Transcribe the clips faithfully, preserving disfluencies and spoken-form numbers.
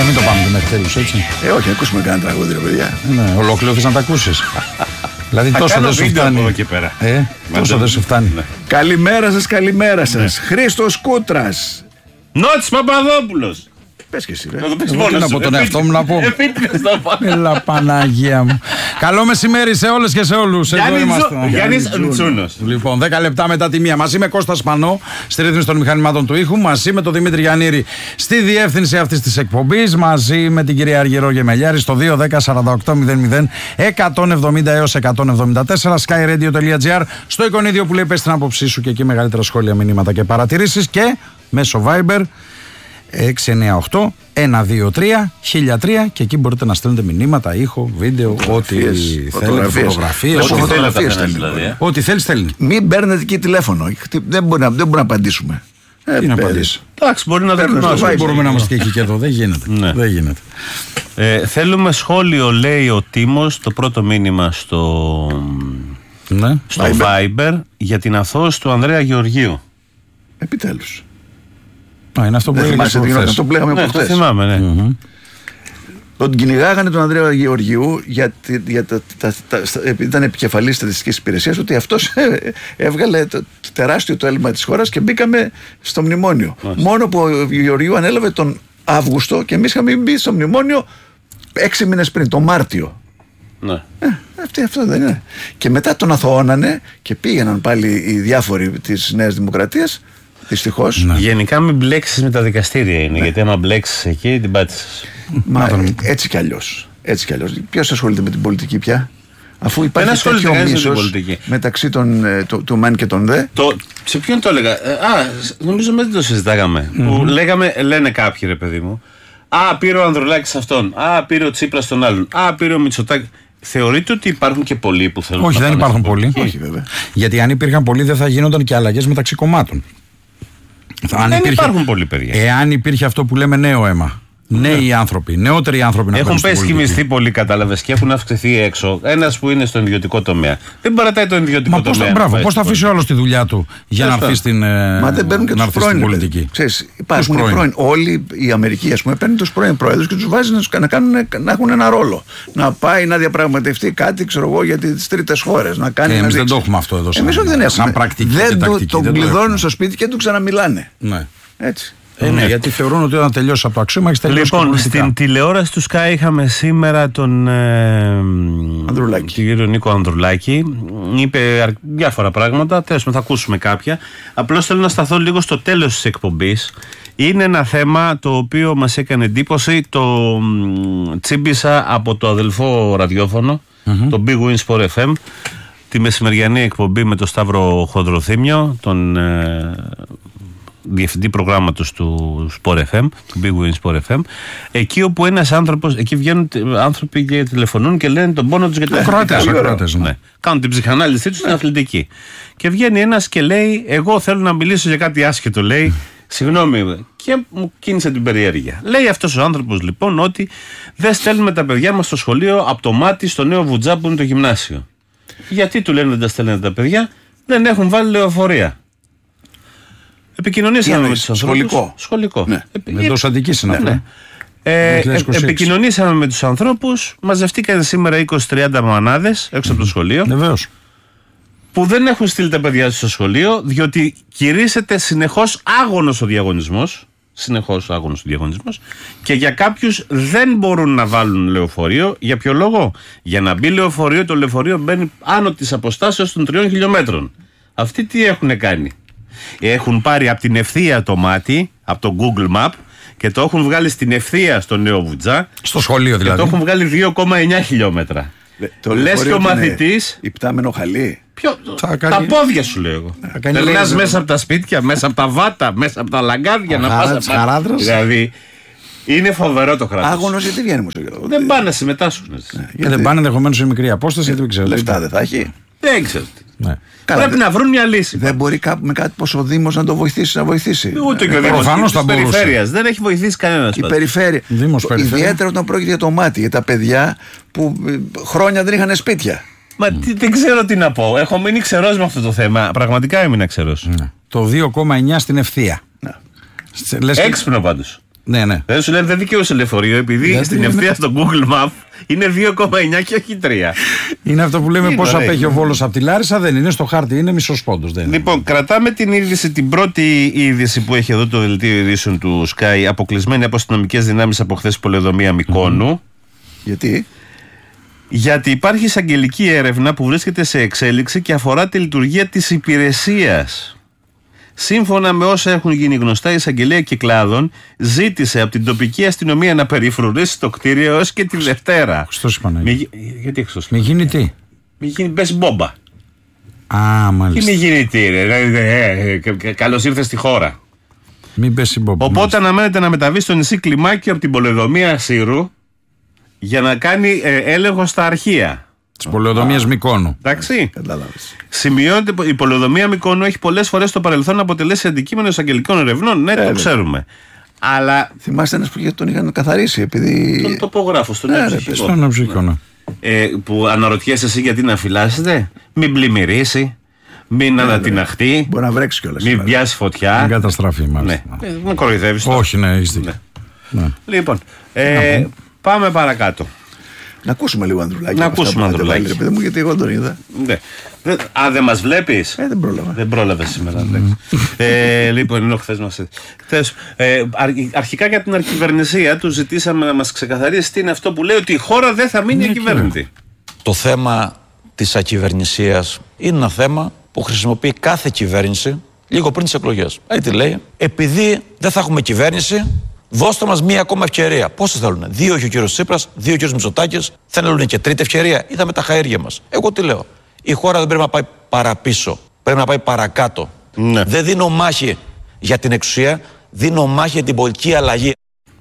μην το πάμε μέχρι τέλους, έτσι. Ε, όχι, ακούσουμε κανένα τραγούδι, ρε παιδιά. Ναι, ολόκληρο θες να τα ακούσεις. Δηλαδή τόσο δεν σου φτάνει. Ε, τόσο δεν σου φτάνει. Καλημέρα σας, καλημέρα σας. Χρήστος Κούτρας. Νότης Παπαδόπουλος. Πες και εσύ, ρε. Εγώ τι να πω τον εαυτό μου να πω. Έλα Παναγία μου. Καλό μεσημέρι σε όλες και σε όλους. Εδώ είμαστε. Γιάννης Τσούνος. Λοιπόν, δέκα λεπτά μετά τη μία. Μαζί με Κώστα Σπανό στη ρύθμιση των μηχανημάτων του ήχου. Μαζί με τον Δημήτρη Γιαννήρη στη διεύθυνση αυτής της εκπομπής. Μαζί με την κυρία Αργυρό Γεμελιάρη στο δύο δέκα σαράντα οκτώ μηδέν μηδέν εκατόν εβδομήντα έως εκατόν εβδομήντα τέσσερα. skyradio.gr. Στο εικονίδιο που λέει πες την άποψή σου και εκεί μεγαλύτερα σχόλια, μηνύματα και παρατηρήσεις. Και μέσω Viber έξι εννιά οκτώ ένα δύο τρία χίλια τρία και εκεί μπορείτε να στέλνετε μηνύματα, ήχο, βίντεο, ό,τι θέλετε, φωτογραφίες. Ό,τι θέλει, στέλνει. Μην παίρνετε εκεί τηλέφωνο. Δεν μπορούμε να απαντήσουμε. Τι να απαντήσει. Εντάξει, μπορεί να δεν μπορούμε να είμαστε και εκεί και εδώ. Δεν γίνεται. Δεν γίνεται. Ε, θέλουμε σχόλιο, λέει ο Τίμος, το πρώτο μήνυμα στο, ναι. στο Viber. Viber για την αθώωση του Ανδρέα Γεωργίου. Επιτέλους. Α, είναι αυτό που λέγαμε αυτό που λέγαμε ναι, από χθες. Το θυμάμαι, ναι. Mm-hmm. Τον κυνηγάγανε τον Ανδρέα Γεωργιού γιατί για τα, τα, τα, τα, επειδή ήταν επικεφαλής στατιστικής υπηρεσίας, ότι αυτός έβγαλε το τεράστιο το έλλειμμα της χώρας και μπήκαμε στο μνημόνιο. Μάλιστα. Μόνο που ο Γεωργιού ανέλαβε τον Αύγουστο και εμείς είχαμε μπει στο μνημόνιο έξι μήνες πριν, τον Μάρτιο. Ναι. Ε, αυτή, αυτό δεν είναι. Και μετά τον αθωώνανε και πήγαιναν πάλι οι διάφοροι της Νέας Δημοκρατίας. Δυστυχώς. Ναι. Γενικά μην μπλέξεις με τα δικαστήρια είναι, ναι. Γιατί άμα μπλέξεις εκεί την πάτησες. Μα ε, έτσι κι αλλιώς. Έτσι κι αλλιώς. Ποιος ασχολείται με την πολιτική πια, αφού υπάρχει τέτοιο μίσος μεταξύ των, το, του μεν και των δε. Το, σε ποιον το έλεγα. Α, νομίζω δεν το συζητάγαμε. Mm-hmm. Που λέγαμε, λένε κάποιοι ρε παιδί μου. Α, πήρε ο Ανδρουλάκης αυτόν. Α, πήρε ο Τσίπρας τον άλλον. Α, πήρε ο Μητσοτάκης. Θεωρείτε ότι υπάρχουν και πολλοί που θέλουν όχι, να δεν υπάρχουν πολλοί. Όχι, βέβαια. Γιατί αν υπήρχαν πολλοί δεν θα γίνονταν και αλλαγές μεταξύ κομμάτων. Αν δεν υπήρχε, υπάρχουν πολλοί παιδιά. Εάν υπήρχε αυτό που λέμε νέο αίμα. Νέοι ναι. άνθρωποι, νεότεροι άνθρωποι να έχουν πέσει και μισθοί πολύ, κατάλαβες, και έχουν αυξηθεί έξω. Ένας που είναι στον ιδιωτικό τομέα. Δεν παρατάει τον ιδιωτικό Μα τομέα. Μα μπράβο, πώς θα αφήσει ο άλλος τη δουλειά του για να έρθει στην, Μα δεν παίρνουν και τους πρώην πολιτική. Ξέρεις, υπάρχουν πρώην. πρώην. Όλοι οι Αμερικοί, ας πούμε, παίρνουν τους πρώην πρόεδρους και τους βάζει να, κάνουν, να έχουν ένα ρόλο. Να πάει να διαπραγματευτεί κάτι, ξέρω εγώ, για τις τρίτες χώρες. Εμείς δεν το έχουμε αυτό εδώ. Εμείς δεν έχουμε. Δεν τον κλειδώνουν στο σπίτι και του ξαναμιλάνε. Έτσι. Ε, ναι, γιατί θεωρούν ότι όταν τελειώσει από το αξίωμα έχει τελειώσει. Λοιπόν, στην τηλεόραση του Sky είχαμε σήμερα τον ε, Ανδρουλάκη. τον κύριο Νίκο Ανδρουλάκη. Είπε διάφορα πράγματα. Τέλος, θα ακούσουμε κάποια. Απλώς θέλω να σταθώ λίγο στο τέλος της εκπομπής. Είναι ένα θέμα το οποίο μας έκανε εντύπωση. Το τσίμπησα από το αδελφό ραδιόφωνο, mm-hmm. το Big Win Sport εφ εμ. Τη μεσημεριανή εκπομπή με τον Σταύρο Χοντροθύμιο, τον ε, διευθυντή προγράμματος του Sport εφ εμ, του Big Win Sport εφ εμ, εκεί όπου ένας άνθρωπος, εκεί βγαίνουν άνθρωποι και τηλεφωνούν και λένε τον πόνο τους για την αθλητική. Ναι. Κάνουν την ψυχανάλυση τους στην αθλητική. Και βγαίνει ένας και λέει, εγώ θέλω να μιλήσω για κάτι άσχετο, λέει, συγγνώμη, και μου κίνησε την περιέργεια. Λέει αυτός ο άνθρωπος λοιπόν ότι δεν στέλνουμε τα παιδιά μας στο σχολείο από το μάτι στο νέο Βουτζά που είναι το γυμνάσιο. Γιατί του λένε δεν τα στέλνετε τα παιδιά? Δεν έχουν βάλει λεωφορεία. Επικοινωνήσαμε με τους ανθρώπους. Σχολικό. Σχολικό. Ναι. Επι... Με τόσο αντική είναι αυτό. Ναι, ναι. Ε, ε, επικοινωνήσαμε με τους ανθρώπους. Μαζευτήκαν σήμερα είκοσι με τριάντα μανάδες έξω mm. από το σχολείο. Βεβαίως. Που δεν έχουν στείλει τα παιδιά τους στο σχολείο, διότι κηρύσσεται συνεχώς άγωνος ο διαγωνισμός. Συνεχώς άγωνος ο διαγωνισμός. Και για κάποιους δεν μπορούν να βάλουν λεωφορείο. Για ποιο λόγο? Για να μπει λεωφορείο, το λεωφορείο μπαίνει άνω της αποστάσεως των τριών χιλιόμετρων. Αυτοί τι έχουν κάνει? Έχουν πάρει από την ευθεία το μάτι, από το Google Map, και το έχουν βγάλει στην ευθεία στο νέο Βουτζά. Στο σχολείο δηλαδή. Και το έχουν βγάλει δύο κόμμα εννιά χιλιόμετρα. Το λες και ο μαθητής. Υπτάμενο χαλί. Ποιο... Κάνει... Τα πόδια σου λέω εγώ. Περνάς μέσα από τα σπίτια, μέσα από τα βάτα, μέσα από τα λαγκάδια να πας. Δηλαδή είναι φοβερό το κράτος. Άγωνος γιατί βγαίνει μου στο γιο. Δεν πάνε να συμμετάσχουν. Δεν πάνε ενδεχομένως σε μικρή απόσταση γιατί δεν ξέρω. Λεφτά δεν θα έχει. Δεν ξέρω. Ναι. Καλά, πρέπει δε... να βρουν μια λύση. Δεν μπορεί κάπου με κάτι πως ο Δήμος να το βοηθήσει, να βοηθήσει. Ούτε και ο Δήμος της περιφέρειας. Δεν έχει βοηθήσει κανένας. Η περιφέρεια. Δήμος, περιφέρεια. Ιδιαίτερα όταν πρόκειται για το μάτι, για τα παιδιά που χρόνια δεν είχαν σπίτια. Μα mm. τι, δεν ξέρω τι να πω. Έχω μείνει ξερός με αυτό το θέμα. Πραγματικά έμεινα ξερός. Ναι. Το δύο κόμμα εννιά στην ευθεία. Ναι. Έξυπνο πάντως. Ναι, ναι. Δεν σου λένε δεν δικαιούσε λεωφορείο, επειδή Γιατί στην είναι... ευθεία στο Google Map είναι δύο κόμμα εννιά και όχι τρία. Είναι αυτό που λέμε πώς ωραία. απέχει ο Βόλος από τη Λάρισα, δεν είναι στο χάρτη, είναι μισός πόντος. Δεν είναι. Λοιπόν, κρατάμε την είδηση, την πρώτη είδηση που έχει εδώ το δελτίο ειδήσεων του Sky, αποκλεισμένη από αστυνομικές δυνάμεις από χθες πολεοδομία Μυκόνου. Mm-hmm. Γιατί? Γιατί υπάρχει εισαγγελική έρευνα που βρίσκεται σε εξέλιξη και αφορά τη λειτουργία της υπηρεσίας. Σύμφωνα με όσα έχουν γίνει γνωστά, η εισαγγελία Κυκλάδων ζήτησε από την τοπική αστυνομία να περιφρουρήσει το κτίριο έως και τη Δευτέρα. Χριστός Παναγία. Μη... Γιατί Χριστός? Μη γίνει τι? Μη γίνει μπες μπόμπα. Α, Τι μάλιστα. μη γίνει τι ρε. Ε, ε, ε, καλώς ήρθες στη χώρα. Μην πέσει μπόμπα. Οπότε αναμένεται να μεταβεί στο νησί Κλιμάκιο από την πολεοδομία Σύρου για να κάνει ε, έλεγχο στα αρχεία. Της πολεοδομίας Μυκόνου. Εντάξει. Κατάλαβες. Σημειώνεται η πολεοδομία Μυκόνου έχει πολλές φορές στο παρελθόν αποτελέσει αντικείμενο εισαγγελικών ερευνών. Ναι, Ε, το βέβαια. ξέρουμε. Αλλά. Θυμάστε ένας που τον είχαν καθαρίσει επειδή. Τον τοπογράφο, στον Ναι, νέο ρε, ψυχικό. Στον ναυζικό, ναι. Ε, που αναρωτιέσαι εσύ γιατί να φυλάσσετε, μην πλημμυρίσει, μην ανατιναχτεί, Μπορεί να βρέξει κιόλας. μην πιάσει φωτιά. Την καταστραφή, Ναι, μάλιστα. Ε, με κοροϊδεύεις τώρα. Όχι, ναι, έχεις δίκιο. Ναι. Λοιπόν, ε, πάμε παρακάτω. Να ακούσουμε λίγο Ανδρουλάκη. Να από αυτά ακούσουμε που έχετε Ανδρουλάκη. βάλει, ρε παιδί μου, γιατί εγώ τον είδα. Ναι. Δεν- Α, δεν μας βλέπεις? Ε, δεν πρόλαβα. Δεν πρόλαβε σήμερα. εντάξει. ε, λοιπόν, είναι ο χθες μας. Χθες, ε, αρ- αρχικά για την αρκυβερνησία του ζητήσαμε να μας ξεκαθαρίσει τι είναι αυτό που λέει ότι η χώρα δεν θα μείνει ακυβέρνητη. Το θέμα της ακυβερνησίας είναι ένα θέμα που χρησιμοποιεί κάθε κυβέρνηση λίγο πριν τις εκλογές. Έτσι λέει, επειδή δεν θα έχουμε κυβέρνηση, δώστε μας μία ακόμα ευκαιρία. Πόσες θέλουν? Δύο έχει ο κύριος Τσίπρας, δύο ο κύριος Μητσοτάκης, θέλουν και τρίτη ευκαιρία. Είδαμε τα χαέρια μας. Εγώ τι λέω? Η χώρα δεν πρέπει να πάει παραπίσω, πρέπει να πάει παρακάτω. Ναι. Δεν δίνω μάχη για την εξουσία, δίνω μάχη για την πολιτική αλλαγή.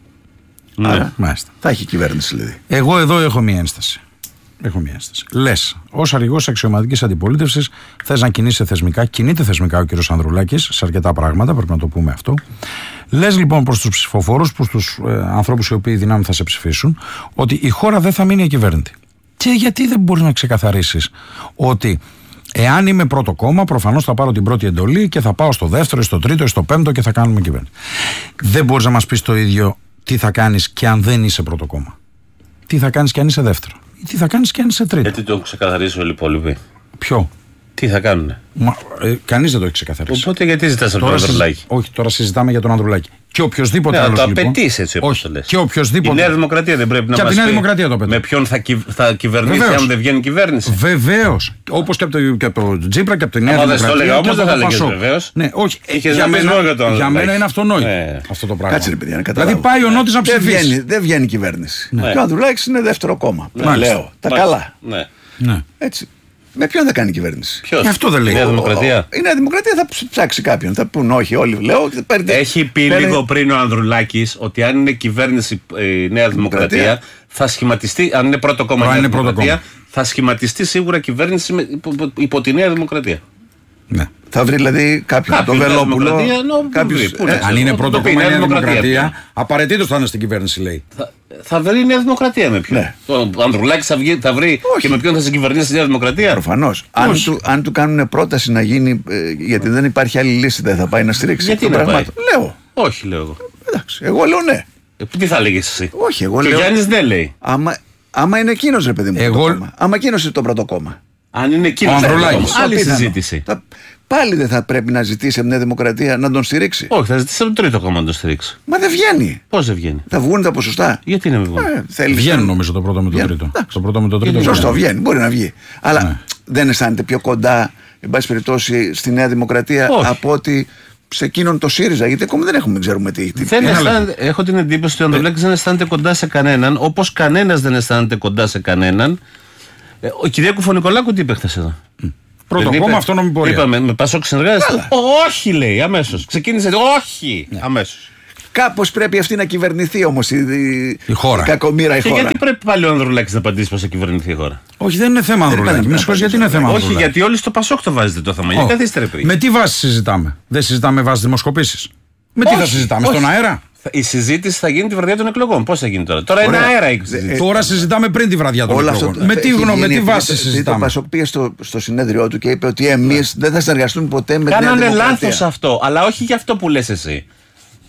Ναι. Μάλιστα. Θα έχει κυβέρνηση δηλαδή. Εγώ εδώ έχω μία ένσταση. Έχω μία ένσταση. Λες, ως αρχηγός αξιωματικής αντιπολίτευσης, θες να κινείσαι θεσμικά, κινείται θεσμικά ο κύριος Ανδρουλάκης σε αρκετά πράγματα, πρέπει να το πούμε αυτό. Λες λοιπόν προς τους ψηφοφόρους, προς τους ε, ανθρώπους οι οποίοι δυνάμει θα σε ψηφίσουν, ότι η χώρα δεν θα μείνει ακυβέρνητη. Και γιατί δεν μπορείς να ξεκαθαρίσεις ότι εάν είμαι πρώτο κόμμα, προφανώς θα πάρω την πρώτη εντολή και θα πάω στο δεύτερο, στο τρίτο, στο πέμπτο και θα κάνουμε κυβέρνηση. Δεν μπορείς να μας πεις το ίδιο τι θα κάνεις και αν δεν είσαι πρώτο κόμμα. Τι θα κάνεις και αν είσαι δεύτερο. Ή τι θα κάνεις και αν είσαι τρίτο. Γιατί το έχουν ξεκαθαρίσει όλοι οι υπόλοιποι. Ποιο? Τι θα κάνουνε. Μα, ε, κανείς δεν το έχει ξεκαθαρίσει. Οπότε γιατί ζητάς από τον συζη- Ανδρουλάκη? Όχι, τώρα συζητάμε για τον Ανδρουλάκη. Και οποιοδήποτε Ναι, άλλος. το λοιπόν, απαιτείς έτσι όπως όχι, το λες. Και Η οποιοδήποτε. Νέα Δημοκρατία δεν πρέπει να Και από μας τη Νέα πει Δημοκρατία το απαιτεί. με ποιον θα, κυ... θα κυβερνήσει Βεβαίως. αν δεν βγαίνει κυβέρνηση. Βεβαίως. Όπως και από το, και από το Τζίπρα και από τη Νέα Άμα δεν Δημοκρατία. στο έλεγα και όμως από δεν το θα έλεγες Πασόκ. βεβαίως. Ναι, όχι. Είχες Για να πεις μένα, μόνο για τον για μένα Ανδρουλάκη. είναι αυτονόητο Ναι. αυτό το πράγμα. Κάτσε ρε παιδιά, να καταλάβω. Δηλαδή πάει ο Νότης να Δεν ψηφίσει. βγαίνει, δεν βγαίνει κυβέρνηση. Ναι. Και ο Ανδρουλάκης είναι δεύτερο κόμμα. Μάλιστα. Λέω. Τα Μάλιστα. καλά. Ναι. Ναι. Έτσι. Με ποιον θα κάνει κυβέρνηση? Ποιος? Ε, αυτό δεν λέει. Η Νέα Ο- Δημοκρατία. Η Νέα Δημοκρατία θα ψ- ψάξει κάποιον. Θα πούν όχι, όλοι λέω. παίρνετε- Έχει πει παίρνετε- λίγο πριν ο Ανδρουλάκης ότι αν είναι κυβέρνηση ε, η Νέα Δημοκρατία, Δημοκρατία, θα σχηματιστεί, αν είναι πρώτο κόμμα η Αν Νέα είναι πρώτο Δημοκρατία, κόμμα. θα σχηματιστεί σίγουρα κυβέρνηση με, υπό, υπό- υπό τη Νέα Δημοκρατία. Ναι. Θα βρει δηλαδή κάποιον. Κάποιον Το Νέα Βελόπουλο. Δημοκρατία, ενώ, πού κάποιος- βρει, πού ε, να Αν είναι το πρώτο πει η κόμμα η Νέα Νέα Δημοκρατία Δημοκρατία, πια. απαραίτητος θα είναι στην κυβέρνηση, λέει. Θα, θα βρει η Νέα Δημοκρατία με ποιον. Ναι. Ο Ανδρουλάκης θα, βγει- θα βρει Όχι. και με ποιον θα συγκυβερνήσει η Νέα Δημοκρατία. Προφανώς. Αν Όχι. του, αν του κάνουν πρόταση να γίνει. ε, γιατί δεν υπάρχει άλλη λύση, δεν θα πάει να στηρίξει. Γιατί των να πάει? πραγμάτων. Λέω. Όχι, λέω εγώ. Εντάξει. Εγώ λέω ναι. Ε, τι θα λέγεις εσύ? Όχι, εγώ Και ο λέω. Γιάννης δεν λέει. Άμα, άμα είναι εκείνο ρε παιδί μου. Εγώ- Το κόμμα. Άμα εκείνο είναι το πρώτο κόμμα. Αν είναι εκείνο. Ο Ανδρουλάκης. Άλλη Απίθανο. συζήτηση. Θα, πάλι δεν θα πρέπει να ζητήσει από την Νέα Δημοκρατία να τον στηρίξει. Όχι, θα ζητήσει από το τρίτο κόμμα να το στηρίξει. Μα δεν βγαίνει. Πώς δεν βγαίνει? Θα βγουν τα ποσοστά. Γιατί να μην βγουν? Ε, θέλεις Βγαίνουν να- νομίζω το πρώτο με το Βγαίνουν. τρίτο. Εντάξει. Το πρώτο με το τρίτο. Γιατί Σωστό, βγαίνουν. βγαίνει. Μπορεί να βγει. Αλλά Ναι. δεν αισθάνεται πιο κοντά, εν πάση περιπτώσει, στη Νέα Δημοκρατία Όχι. από ότι σε εκείνον το ΣΥΡΙΖΑ. Γιατί ακόμα δεν έχουμε, ξέρουμε τι. τι Δεν τι- αισθάνεται, έχω την εντύπωση ότι ο Ανδρουλάκης δεν αισθάνεται κοντά σε κανέναν, όπως κανένας δεν αισθάνεται κοντά σε κανέναν. Ε, Ο Κυριάκου Φωνικολάκου τι είπε χθες εδώ? Πρώτο Δεν κόμμα, είπε- αυτόνομη πορεία. Είπαμε, με Πασόκ συνεργάζεστε. Όχι, λέει, αμέσως. Ξεκίνησε, όχι, αμέσως. Κάπως πρέπει αυτή να κυβερνηθεί όμως η, η, Η χώρα. η κακομοίρα η Και χώρα. γιατί πρέπει πάλι ο Ανδρουλάκης να απαντήσει πώς θα κυβερνηθεί η χώρα? Όχι, δεν είναι θέμα Ανδρουλάκη. πρέπει Με να συγχωρείς, γιατί είναι θέμα Όχι, Ανδρουλάκη. γιατί όλοι στο Πασόκ το βάζετε το θέμα. Για Όχι. καθίστε ρε πριν. Με τι βάση συζητάμε? Δεν συζητάμε με βάση δημοσκοπήσεις. Με τι θα Όχι, συζητάμε, όχι. στον αέρα? Θα- Η συζήτηση θα γίνει τη βραδιά των εκλογών. Πώς θα γίνει τώρα? Τώρα είναι Ωραία. αέρα η Ε, συζήτηση. Τώρα συζητάμε πριν τη βραδιά των Όλο αυτό εκλογών. Με τι έχει γνώμη, με γίνει τι επειδή βάση το- επειδή Το συζητάμε? Πασόκ πήγε στο, στο συνέδριό του και είπε ότι εμείς δεν θα συνεργαστούμε ποτέ με την Νέα Κάνανε Δημοκρατία. λάθος αυτό, αλλά όχι για αυτό που λες εσύ.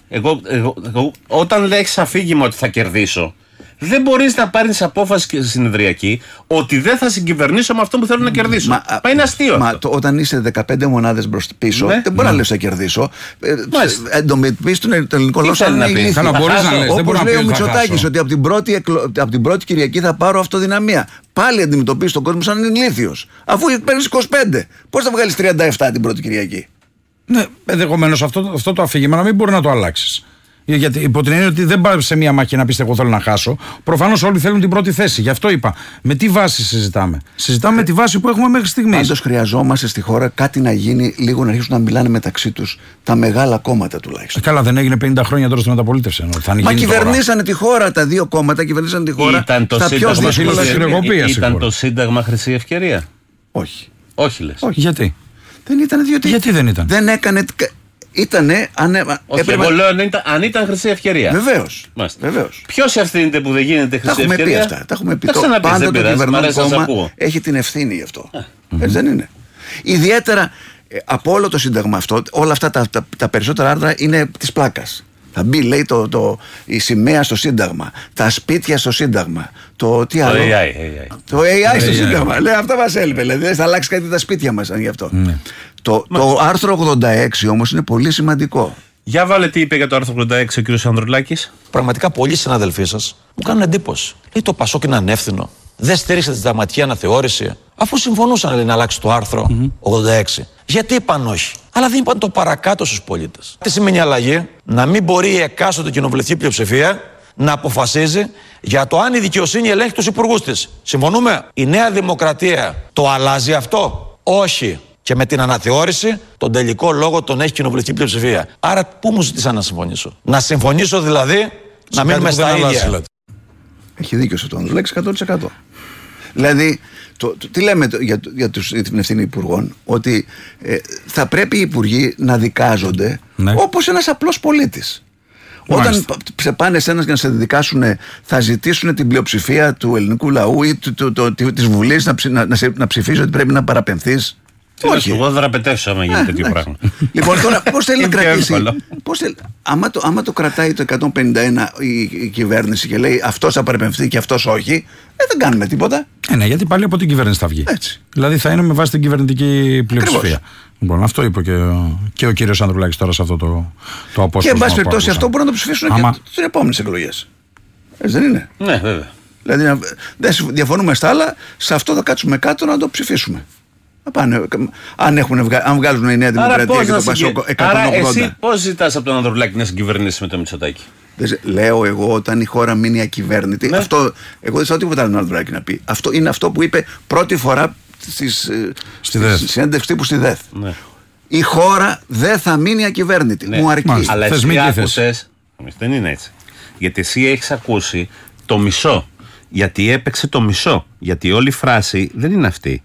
Εγώ, εγώ, εγώ, όταν έχεις αφήγημα ότι θα κερδίσω, δεν μπορείς να πάρεις απόφαση συνεδριακή ότι δεν θα συγκυβερνήσω με αυτό που θέλω να κερδίσω. Μα, μα είναι αστείο. Μα αυτό. Το, όταν είσαι δεκαπέντε μονάδες μπροστά πίσω, ναι. δεν μπορεί να λες θα κερδίσω. Εντωμετωπίζεις τον ελληνικό λαό σαν να είναι ηλίθιο. Όπως λέει ο Μητσοτάκης, ότι από την, πρώτη, από την πρώτη Κυριακή θα πάρω αυτοδυναμία. Πάλι αντιμετωπίζεις τον κόσμο σαν να είναι ηλίθιος. Αφού παίρνεις είκοσι πέντε, πώς θα βγάλεις τριάντα επτά την πρώτη Κυριακή? Ναι, ενδεχομένως αυτό, αυτό το αφήγημα να μην μπορεί να το αλλάξεις. Γιατί υπό την έννοια ότι δεν πάει σε μία μάχη να πεις εγώ θέλω να χάσω. Προφανώς όλοι θέλουν την πρώτη θέση. Γι' αυτό είπα. Με τι βάση συζητάμε? Συζητάμε με τη βάση που έχουμε μέχρι στιγμής. Πάντως χρειαζόμαστε στη χώρα κάτι να γίνει, λίγο να αρχίσουν να μιλάνε μεταξύ τους τα μεγάλα κόμματα τουλάχιστον. Ε, καλά, δεν έγινε πενήντα χρόνια τώρα στη μεταπολίτευση. Θα Μα κυβερνήσανε τώρα τη χώρα, τα δύο κόμματα κυβερνήσανε τη χώρα. Ήταν το, σύνταγμα, χρυσή, ήταν το Σύνταγμα χρυσή ευκαιρία? Όχι. Όχι λες. Όχι. Γιατί? Δεν ήταν, διότι Γιατί δεν ήταν? Δεν έκανε. Ήτανε. Αν, Όχι, έπρεπε... εγώ λέω αν ήταν, αν ήταν χρυσή ευκαιρία. Βεβαίως. Βεβαίως. Ποιος ευθύνεται που δεν γίνεται χρυσή ευκαιρία? Τα έχουμε πει αυτά. Τα έχουμε πει. Τα το, πάντα το κυβερνόν κόμμα κόμμα έχει την ευθύνη γι' αυτό. Mm-hmm. Έτσι δεν είναι? Ιδιαίτερα ε, από όλο το Σύνταγμα αυτό, όλα αυτά τα, τα, τα περισσότερα άρθρα είναι της πλάκας. Θα μπει, λέει, το, το, η σημαία στο Σύνταγμα, τα σπίτια στο Σύνταγμα, το τι άλλο. Το έι άι. έι άι. Το έι άι στο Σύνταγμα. Λέει, αυτά μας έλειπε. Δηλαδή, θα αλλάξει κάτι τα σπίτια μας αν γι' αυτό. Ναι. Το, το άρθρο ογδόντα έξι όμως είναι πολύ σημαντικό. Για βάλε τι είπε για το άρθρο ογδόντα έξι ο κ. Ανδρουλάκης. Πραγματικά πολλοί συναδελφοί σας μου κάνουν εντύπωση. Λέει το Πασόκ είναι ανεύθυνο. Δεν στήριξε τη συνταγματική αναθεώρηση, αφού συμφωνούσαν λέει, να αλλάξει το άρθρο mm-hmm. ογδόντα έξι. Γιατί είπαν όχι? Αλλά δεν είπαν το παρακάτω στους πολίτες. Τι σημαίνει αλλαγή? Να μην μπορεί η εκάστοτε κοινοβουλευτική πλειοψηφία να αποφασίζει για το αν η δικαιοσύνη ελέγχει τους υπουργούς της. Συμφωνούμε? Η Νέα Δημοκρατία το αλλάζει αυτό? Όχι. Και με την αναθεώρηση, τον τελικό λόγο τον έχει κοινοβουλευτική πλειοψηφία. Άρα, πού μου ζητήσαν να συμφωνήσω? Να συμφωνήσω δηλαδή σε να μείνουμε στα ίδια. Έχει δίκιο σε τον Ανδρουλάκη εκατό τοις εκατό. Δηλαδή, το, το, τι λέμε το, για, για, τους, για την ευθύνη υπουργών? Ότι ε, θα πρέπει οι υπουργοί να δικάζονται ναι. όπως ένας απλός πολίτης. Όταν σε πάνε εσένας για να σε δικάσουν, θα ζητήσουν την πλειοψηφία του ελληνικού λαού ή του, του, του, του, της Βουλής να, ψη, να, να, να ψηφίσει ότι πρέπει να παραπενθείς? Όχι. Εγώ δεν ραπετεύσω άμα γίνει τέτοιο πράγμα. Λοιπόν, τώρα πώς θέλει να κρατήσει? Πώς θέλει, άμα, το, άμα το κρατάει το εκατόν πενήντα ένα η, η κυβέρνηση και λέει αυτός θα παραπεμφθεί και αυτός όχι, ε, δεν κάνουμε τίποτα. Ε, ναι, γιατί πάλι από την κυβέρνηση θα βγει. Έτσι. Δηλαδή θα είναι με βάση την κυβερνητική πλειοψηφία. Λοιπόν, αυτό είπε και, και ο κύριος Ανδρουλάκης τώρα σε αυτό το, το απόσπασμα. Και εν πάση περιπτώσει αυτό μπορεί να το ψηφίσουν άμα... και στις επόμενες εκλογές. Έτσι δεν είναι? Ναι, βέβαια. Δηλαδή να, δεν διαφωνούμε στα άλλα, σε αυτό θα κάτσουμε κάτω να το ψηφίσουμε. Πάνε, αν, έχουν, αν βγάλουν η Νέα Δημοκρατία και το Πασόκ εκατόν ογδόντα. Άρα εσύ πώς ζητάς από τον Ανδρουλάκη να συγκυβερνήσει με το Μητσοτάκη? Λέω εγώ όταν η χώρα μείνει ακυβέρνητη, ναι. αυτό, εγώ δεν ξέρω τίποτα άλλο τον Ανδρουλάκη να πει. Αυτό είναι αυτό που είπε πρώτη φορά στις, στη συνέντευξη τύπου στη ΔΕΘ. Ναι. Η χώρα δεν θα μείνει ακυβέρνητη. Ναι. Μου αρκεί. Μάλιστα. Αλλά εσύ άκουσες, δεν είναι έτσι. Γιατί εσύ έχεις ακούσει το μισό. Γιατί έπαιξε το μισό. Γιατί όλη η φράση δεν είναι αυτή.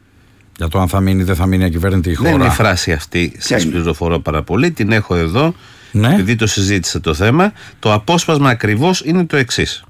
Για το αν θα μείνει ή δεν θα μείνει ακυβέρνητη η χώρα. Δεν είναι η φράση αυτή. Σας πληροφορώ πάρα πολύ. Την έχω εδώ. Ναι. Επειδή το συζήτησα το θέμα. Το απόσπασμα ακριβώς είναι το εξής.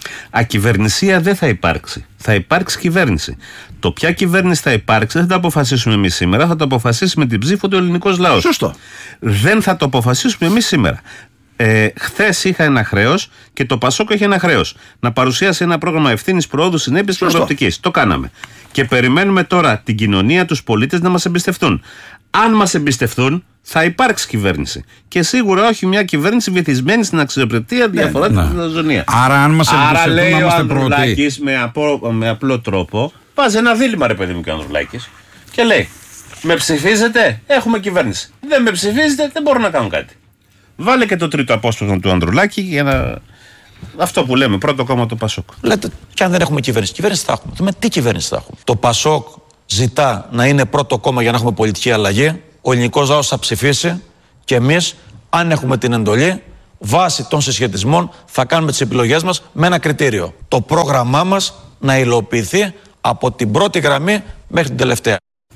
Ακυβερνησία δεν θα υπάρξει. Θα υπάρξει κυβέρνηση. Το ποια κυβέρνηση θα υπάρξει δεν θα το αποφασίσουμε εμείς σήμερα. Θα το αποφασίσει με την ψήφο του ελληνικός λαός. Σωστό. Δεν θα το αποφασίσουμε εμείς σήμερα. Ε, χθες είχα ένα χρέος και το Πασόκ έχει ένα χρέος. Να παρουσιάσει ένα πρόγραμμα ευθύνης, προόδου, συνέπειας και προοπτικής. Το κάναμε. Και περιμένουμε τώρα την κοινωνία, τους πολίτες να μας εμπιστευτούν. Αν μας εμπιστευτούν, θα υπάρξει κυβέρνηση. Και σίγουρα όχι μια κυβέρνηση βυθισμένη στην αξιοπρεπία, διαφορά ναι, την ζωνία. Άρα, αν μας εμπιστευτούν, Άρα, λέει να είμαστε ο Ανδρουλάκης με, απο, με απλό τρόπο, βάζει ένα δίλημμα, ρε παιδί μου, και ο Ανδρουλάκης, και λέει: με ψηφίζετε, έχουμε κυβέρνηση. Δεν με ψηφίζετε, δεν μπορώ να κάνω κάτι. Βάλε και το τρίτο απόσπασμα του Ανδρουλάκη για να. Αυτό που λέμε, πρώτο κόμμα το Πασόκ. Λέτε, και αν δεν έχουμε κυβέρνηση, κυβέρνηση θα έχουμε. Με τι κυβέρνηση θα έχουμε? Το Πασόκ ζητά να είναι πρώτο κόμμα για να έχουμε πολιτική αλλαγή. Ο ελληνικός λαός θα ψηφίσει και εμείς, αν έχουμε την εντολή, βάσει των συσχετισμών, θα κάνουμε τις επιλογές μας με ένα κριτήριο. Το πρόγραμμά μας να υλοποιηθεί από την πρώτη γραμμή μέχρι την τελευταία.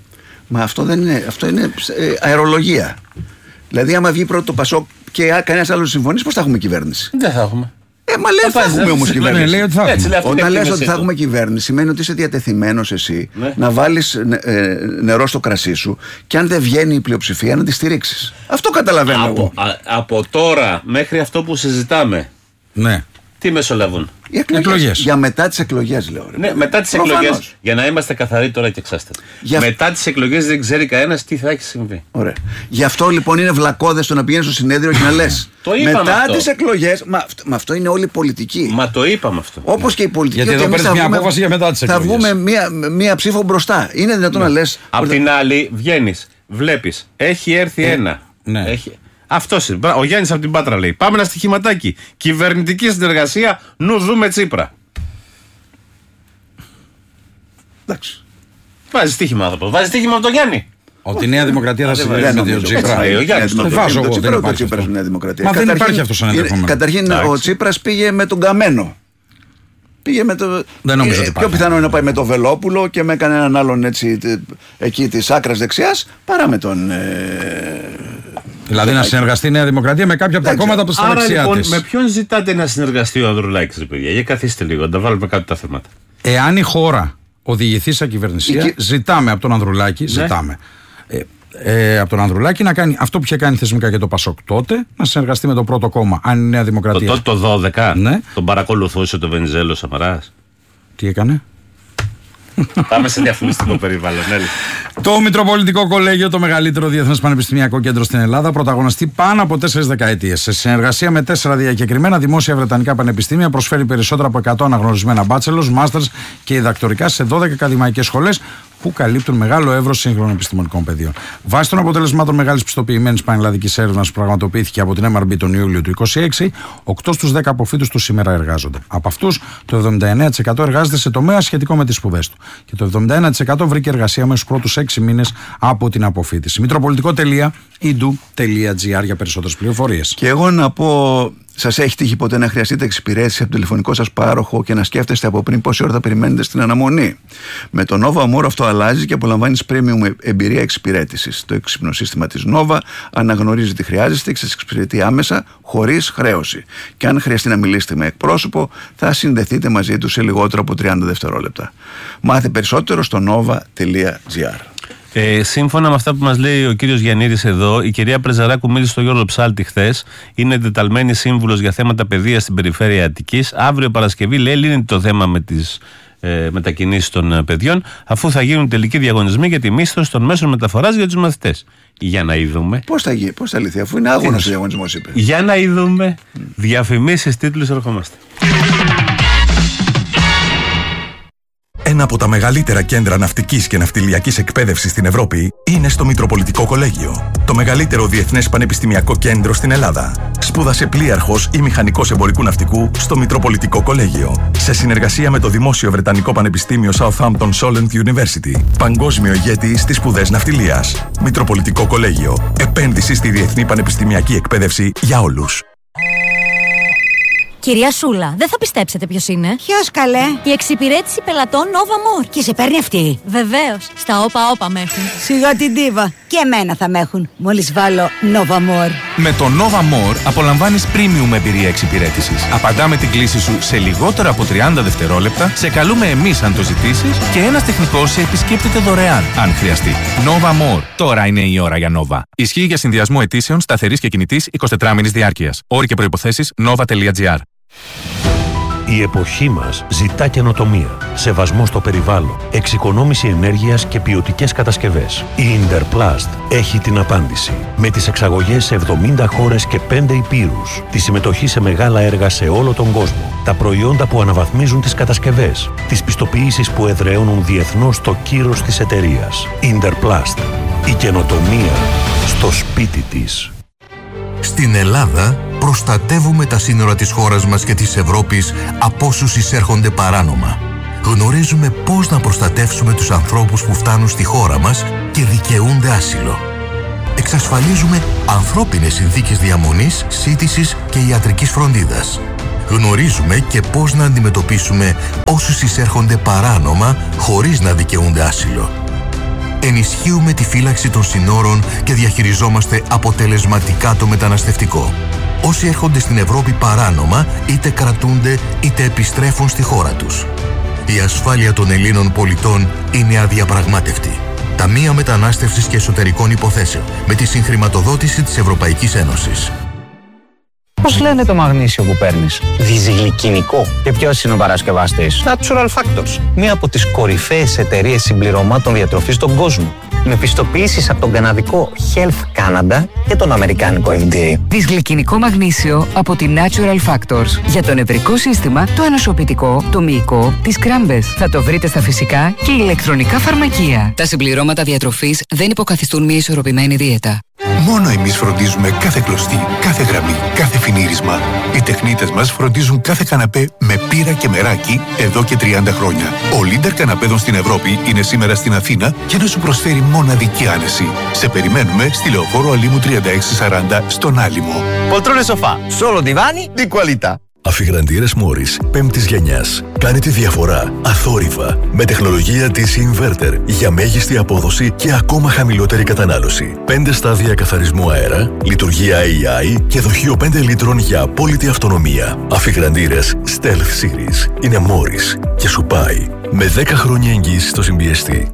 Μα αυτό δεν είναι, αυτό είναι ε, αερολογία. Δηλαδή, άμα βγει πρώτο το Πασόκ και κανένας άλλος συμφωνήσει, πώς θα έχουμε κυβέρνηση? Δεν θα έχουμε. Ε, μα λέει θα έχουμε όμως κυβέρνηση. Λέει ότι θα Έτσι, λέει, Όταν λες ότι θα έχουμε κυβέρνηση, σημαίνει ότι είσαι διατεθειμένος εσύ ναι. να βάλεις ε, νερό στο κρασί σου και αν δεν βγαίνει η πλειοψηφία να τη στηρίξεις. Αυτό καταλαβαίνω από, εγώ. Α, από τώρα μέχρι αυτό που συζητάμε. Ναι. Τι μεσολαβούν? Οι εκλογές. εκλογές. Για μετά τις εκλογές, λέω. Ρε. Ναι, μετά τις εκλογές. Για να είμαστε καθαροί τώρα και εξάστε. Για... Μετά τις εκλογές δεν ξέρει κανένας τι θα έχει συμβεί. Ωραία. Γι' αυτό λοιπόν είναι βλακώδες το να πηγαίνεις στο συνέδριο και να λες. Μετά τις εκλογές. Μα, μα αυτό είναι όλη πολιτική. Μα το είπαμε αυτό. Όπως και η πολιτική. Γιατί εδώ παίρνεις μια απόφαση για μετά τις εκλογές. Θα βγούμε μία, μία ψήφο μπροστά. Είναι δυνατόν ναι. να λες. Απ' την άλλη, βγαίνεις, βλέπεις, έχει έρθει ε, ένα. Ναι. Έχει... Αυτό είναι. Ο Γιάννης από την Πάτρα λέει: πάμε ένα στοιχηματάκι. Κυβερνητική συνεργασία, νου δούμε Τσίπρα. Εντάξει. Βάζει στοίχημα άνθρωπο. Βάζει στοίχημα από τον Γιάννη. Ότι η Νέα Δημοκρατία θα συμβαίνει με τον Τσίπρα. Δεν βάζω εγώ. Δεν υπάρχει αυτό. Μα δεν υπάρχει αυτό σαν ενδεχόμενο. Καταρχήν ο Τσίπρας πήγε με τον Καμένο. Πήγε με το... Δεν νομίζω ότι πιο πιθανό είναι να πάει με τον Βελόπουλο και με έκανε έναν άλλον έτσι εκεί της άκρας δεξιάς παρά με τον. Δηλαδή να συνεργαστεί η Νέα Δημοκρατία με κάποια από τα κόμματα που στα δεξιά λοιπόν, της. Με ποιον ζητάτε να συνεργαστεί ο Ανδρουλάκης, ρε παιδιά? Για καθίστε λίγο, να τα βάλουμε κάτω τα θέματα. Εάν η χώρα οδηγηθεί σε κυβερνησία, η... ζητάμε από τον Ανδρουλάκη, ναι. ζητάμε ε, ε, από τον Ανδρουλάκη να κάνει αυτό που είχε κάνει θεσμικά και το Πασόκ τότε, να συνεργαστεί με το πρώτο κόμμα, αν η Νέα Δημοκρατία. Το, το, το δώδεκα, ναι. Τον παρακολουθούσε το Βενιζέλο Σαμαράς. Τι έκανε? Πάμε σε διαφημιστικό περιβάλλον. Το Μητροπολιτικό Κολέγιο, το μεγαλύτερο διεθνές πανεπιστημιακό κέντρο στην Ελλάδα, πρωταγωνιστεί πάνω από τέσσερις δεκαετίες. Σε συνεργασία με τέσσερα διακεκριμένα δημόσια βρετανικά πανεπιστήμια, προσφέρει περισσότερα από εκατό αναγνωρισμένα bachelors, masters και διδακτορικά σε δώδεκα ακαδημαϊκές σχολές που καλύπτουν μεγάλο εύρος σύγχρονων επιστημονικών πεδίων. Βάσει των αποτελεσμάτων μεγάλης πιστοποιημένης πανελλαδικής έρευνας που πραγματοποιήθηκε από την εμ αρ μπι τον Ιούλιο του είκοσι έξι, οκτώ στους δέκα αποφύτους του σήμερα εργάζονται. Από αυτούς, το εβδομήντα εννέα τοις εκατό εργάζεται σε τομέα σχετικό με τις σπουδές του. Και το εβδομήντα ένα τοις εκατό βρήκε εργασία μέσα στους πρώτους έξι μήνες από την αποφύτιση. μητροπολιτικό τελεία ι ντι ου τελεία τζι άρ για περισσότερες πληροφορίες. Και εγώ να πω. Σας έχει τύχει ποτέ να χρειαστείτε εξυπηρέτηση από το τηλεφωνικό σας πάροχο και να σκέφτεστε από πριν πόση ώρα θα περιμένετε στην αναμονή? Με το Nova More αυτό αλλάζει και απολαμβάνεις premium εμπειρία εξυπηρέτησης. Το έξυπνο σύστημα της Nova αναγνωρίζει τι χρειάζεστε και σας εξυπηρετεί άμεσα, χωρίς χρέωση. Και αν χρειαστεί να μιλήσετε με εκπρόσωπο, θα συνδεθείτε μαζί του σε λιγότερο από τριάντα δευτερόλεπτα. Μάθε περισσότερο στο nova τελεία τζι άρ. Ε, σύμφωνα με αυτά που μας λέει ο κύριος Γιαννίδης εδώ, η κυρία Πρεζαράκου μίλησε στο Γιώργο Ψάλτη χθες. Είναι εντεταλμένη σύμβουλος για θέματα παιδείας στην περιφέρεια Αττικής. Αύριο Παρασκευή, λέει, λύνεται το θέμα με τις ε, μετακινήσεις των ε, παιδιών, αφού θα γίνουν τελικοί διαγωνισμοί για τη μίσθωση των μέσων μεταφοράς για τους μαθητές. Για να είδουμε. Πώς θα γίνει, πώς θα λυθεί, αφού είναι άγωνος ο διαγωνισμός, είπε. Για να είδουμε. Mm. Διαφημίσεις, τίτλους, ερχόμαστε. Ένα από τα μεγαλύτερα κέντρα ναυτικής και ναυτιλιακής εκπαίδευσης στην Ευρώπη είναι στο Μητροπολιτικό Κολέγιο. Το μεγαλύτερο διεθνές πανεπιστημιακό κέντρο στην Ελλάδα. Σπούδασε πλοίαρχος ή μηχανικός εμπορικού ναυτικού στο Μητροπολιτικό Κολέγιο. Σε συνεργασία με το Δημόσιο Βρετανικό Πανεπιστήμιο Southampton Solent University. Παγκόσμιο ηγέτη στις σπουδές ναυτιλίας. Μητροπολιτικό Κολέγιο. Επένδυση στη διεθνή πανεπιστημιακή εκπαίδευση για όλους. Κυρία Σούλα, δεν θα πιστέψετε ποιος είναι. Ποιος, καλέ? Η εξυπηρέτηση πελατών Nova More. Και σε παίρνει αυτή? Βεβαίως. Στα όπα όπα με έχουν. Σιγά την τίβα. Και εμένα θα με έχουν. Μόλις βάλω Nova More. Με το Nova More απολαμβάνεις premium εμπειρία εξυπηρέτησης. Απαντάμε την κλήση σου σε λιγότερο από τριάντα δευτερόλεπτα, σε καλούμε εμείς αν το ζητήσεις και ένας τεχνικός σε επισκέπτεται δωρεάν, αν χρειαστεί. Nova More. Τώρα είναι η ώρα για Nova. Ισχύει για συνδυασμό αιτήσεων σταθερής και κινητής εικοσιτετράμηνης διάρκειας. Όροι και προϋποθέσεις nova τελεία τζι άρ. Η εποχή μας ζητά καινοτομία, σεβασμό στο περιβάλλον, εξοικονόμηση ενέργειας και ποιοτικές κατασκευές. Η Interplast έχει την απάντηση. Με τις εξαγωγές σε εβδομήντα χώρες και πέντε υπήρους, τη συμμετοχή σε μεγάλα έργα σε όλο τον κόσμο, τα προϊόντα που αναβαθμίζουν τις κατασκευές, τις πιστοποιήσεις που εδραιώνουν διεθνώς το κύρος της εταιρείας. Interplast. Η καινοτομία στο σπίτι της. Στην Ελλάδα προστατεύουμε τα σύνορα της χώρας μας και της Ευρώπης από όσους εισέρχονται παράνομα. Γνωρίζουμε πώς να προστατεύσουμε τους ανθρώπους που φτάνουν στη χώρα μας και δικαιούνται άσυλο. Εξασφαλίζουμε ανθρώπινες συνθήκες διαμονής, σύντησης και ιατρικής φροντίδας. Γνωρίζουμε και πώς να αντιμετωπίσουμε όσους εισέρχονται παράνομα χωρίς να δικαιούνται άσυλο. Ενισχύουμε τη φύλαξη των συνόρων και διαχειριζόμαστε αποτελεσματικά το μεταναστευτικό. όσοι έρχονται στην Ευρώπη παράνομα, είτε κρατούνται είτε επιστρέφουν στη χώρα τους. Η ασφάλεια των Ελλήνων πολιτών είναι αδιαπραγμάτευτη. Ταμεία Μετανάστευσης και Εσωτερικών Υποθέσεων, με τη συγχρηματοδότηση της Ευρωπαϊκής Ένωσης. Πώς λένε το μαγνήσιο που παίρνεις? Διζυγλικινικό. Και ποιος είναι ο παρασκευαστής? Natural Factors. Μία από τις κορυφαίες εταιρείες συμπληρωμάτων διατροφής στον κόσμο. Με πιστοποιήσεις από τον καναδικό Health Canada και τον αμερικάνικο εφ ντι έι. Δυσγλυκινικό μαγνήσιο από τη Natural Factors. Για το νευρικό σύστημα, το ανοσοποιητικό, το μυϊκό, τις κράμπες. Θα το βρείτε στα φυσικά και ηλεκτρονικά φαρμακεία. Τα συμπληρώματα διατροφής δεν υποκαθιστούν μια ισορροπημένη δίαιτα. Μόνο εμείς φροντίζουμε κάθε κλωστή, κάθε γραμμή, κάθε φινίρισμα. Οι τεχνίτες μας φροντίζουν κάθε καναπέ με πύρα και μεράκι εδώ και τριάντα χρόνια. Ο Λίντερ καναπέδων στην Ευρώπη είναι σήμερα στην Αθήνα για να σου προσφέρει μοναδική άνεση. Σε περιμένουμε στη Λεωφόρο Αλήμου τριάντα έξι σαράντα στον Άλυμο. Poltrone sofà, solo divani di qualità. Αφιγραντήρες Μόρις πέμπτης γενιάς. Κάνει τη διαφορά αθόρυβα με τεχνολογία ντι σι Inverter για μέγιστη απόδοση και ακόμα χαμηλότερη κατανάλωση. πέντε στάδια καθαρισμού αέρα, λειτουργία έι άι και δοχείο πέντε λίτρων για απόλυτη αυτονομία. Αφιγραντήρες Stealth Series είναι Μόρις και σου πάει με δέκα χρόνια εγγύηση στο συμπιεστή.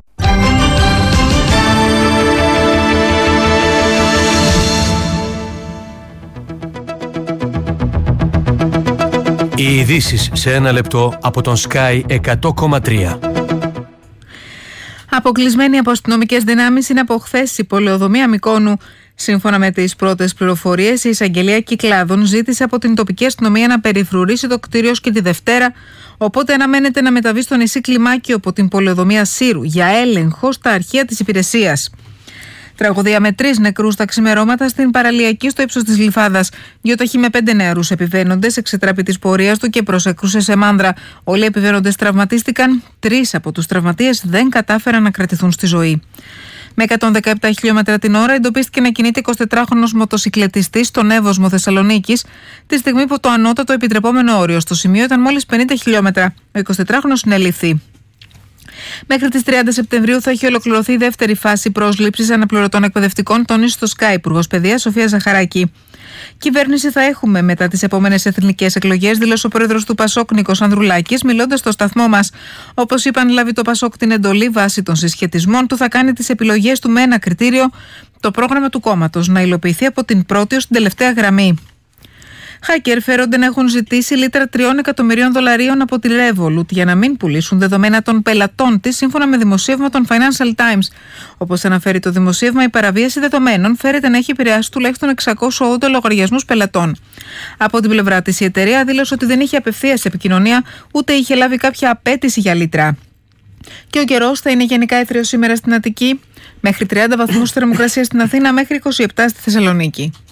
Οι ειδήσεις σε ένα λεπτό από τον Sky εκατό κόμμα τρία. Αποκλεισμένοι από αστυνομικές δυνάμεις είναι από χθες η πολεοδομία Μυκόνου. Σύμφωνα με τις πρώτες πληροφορίες, η εισαγγελία Κυκλάδων ζήτησε από την τοπική αστυνομία να περιφρουρήσει το κτίριο και τη Δευτέρα, οπότε αναμένεται να μεταβεί στο νησί Κλιμάκιο από την πολεοδομία Σύρου για έλεγχο στα αρχεία της υπηρεσίας. Τραγωδία με τρεις νεκρούς τα ξημερώματα στην παραλιακή στο ύψος της Γλυφάδας. Γιοταχή με πέντε νεαρούς επιβαίνοντες εξετράπη της πορείας του και προσεκρούσε σε μάνδρα. Όλοι οι επιβαίνοντες τραυματίστηκαν. Τρεις από τους τραυματίες δεν κατάφεραν να κρατηθούν στη ζωή. Με εκατόν δεκαεπτά χιλιόμετρα την ώρα εντοπίστηκε να κινείται εικοσιτετράχρονος μοτοσικλετιστής στον Εύωσμο Θεσσαλονίκης, τη στιγμή που το ανώτατο επιτρεπόμενο όριο στο σημείο ήταν μόλις πενήντα χιλιόμετρα. Ο εικοσιτετράχρονος συνελήφθη. Μέχρι τις τριάντα Σεπτεμβρίου θα έχει ολοκληρωθεί η δεύτερη φάση πρόσληψης αναπληρωτών εκπαιδευτικών, τόνισε στο Sky Υπουργός Παιδείας Σοφία Ζαχαράκη. Κυβέρνηση θα έχουμε μετά τις επόμενες εθνικές εκλογές, δήλωσε ο πρόεδρος του Πασόκ Νίκος Ανδρουλάκης, μιλώντας στο σταθμό μας. Όπως είπαν, λάβει το Πασόκ την εντολή βάσει των συσχετισμών του, θα κάνει τις επιλογές του με ένα κριτήριο, το πρόγραμμα του κόμματος να υλοποιηθεί από την πρώτη ως την τελευταία γραμμή. Hacker φέρονται να έχουν ζητήσει λίτρα τριών εκατομμυρίων δολαρίων από τη Revolut για να μην πουλήσουν δεδομένα των πελατών της, σύμφωνα με δημοσίευμα των Financial Times. Όπως αναφέρει το δημοσίευμα, η παραβίαση δεδομένων φέρεται να έχει επηρεάσει τουλάχιστον εξακόσιους ογδόντα λογαριασμούς πελατών. Από την πλευρά της, η εταιρεία δήλωσε ότι δεν είχε απευθείας επικοινωνία, ούτε είχε λάβει κάποια απέτηση για λίτρα. Και ο καιρός θα είναι γενικά έθριος σήμερα στην Αττική, μέχρι τριάντα βαθμούς θερμοκρασία στην Αθήνα, μέχρι είκοσι επτά στη Θεσσαλονίκη.